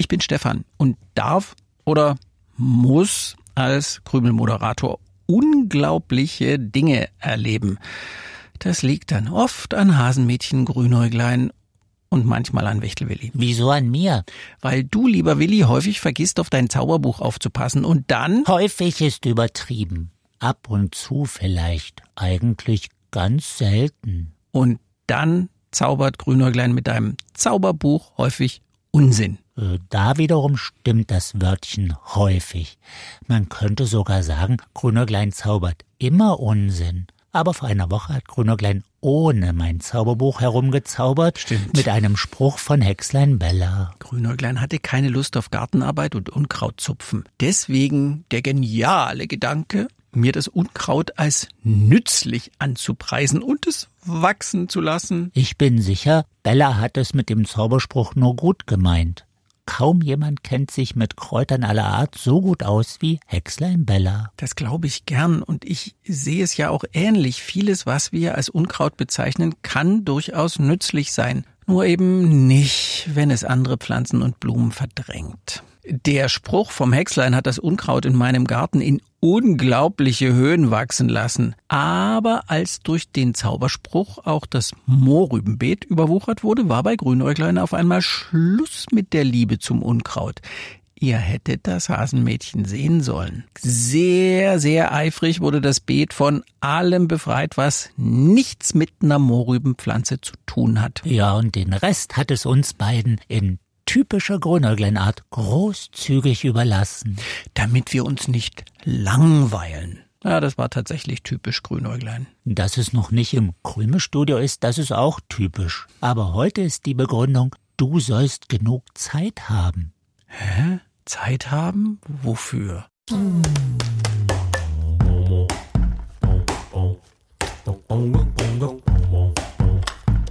Ich bin Stefan und darf oder muss als Krümel-Moderator unglaubliche Dinge erleben. Das liegt dann oft an Hasenmädchen, Grünäuglein und manchmal an Wichtel-Willi. Wieso an mir? Weil du, lieber Willi, häufig vergisst, auf dein Zauberbuch aufzupassen und dann... Häufig ist übertrieben. Ab und zu vielleicht. Eigentlich ganz selten. Und dann zaubert Grünäuglein mit deinem Zauberbuch häufig Unsinn. Da wiederum stimmt das Wörtchen häufig. Man könnte sogar sagen, Grünäuglein zaubert immer Unsinn. Aber vor einer Woche hat Grünäuglein ohne mein Zauberbuch herumgezaubert. Stimmt. Mit einem Spruch von Hexlein Bella. Grünäuglein hatte keine Lust auf Gartenarbeit und Unkrautzupfen. Deswegen der geniale Gedanke, mir das Unkraut als nützlich anzupreisen und es wachsen zu lassen. Ich bin sicher, Bella hat es mit dem Zauberspruch nur gut gemeint. Kaum jemand kennt sich mit Kräutern aller Art so gut aus wie Hexlein Bella. Das glaube ich gern und ich sehe es ja auch ähnlich. Vieles, was wir als Unkraut bezeichnen, kann durchaus nützlich sein. Nur eben nicht, wenn es andere Pflanzen und Blumen verdrängt. Der Spruch vom Hexlein hat das Unkraut in meinem Garten in unglaubliche Höhen wachsen lassen. Aber als durch den Zauberspruch auch das Mohrrübenbeet überwuchert wurde, war bei Grünäuglein auf einmal Schluss mit der Liebe zum Unkraut. Ihr hättet das Hasenmädchen sehen sollen. Sehr, sehr eifrig wurde das Beet von allem befreit, was nichts mit einer Mohrrübenpflanze zu tun hat. Ja, und den Rest hat es uns beiden in typischer Grünäuglein-Art großzügig überlassen. Damit wir uns nicht langweilen. Ja, das war tatsächlich typisch Grünäuglein. Dass es noch nicht im Krümelstudio ist, das ist auch typisch. Aber heute ist die Begründung, du sollst genug Zeit haben. Hä? Zeit haben? Wofür?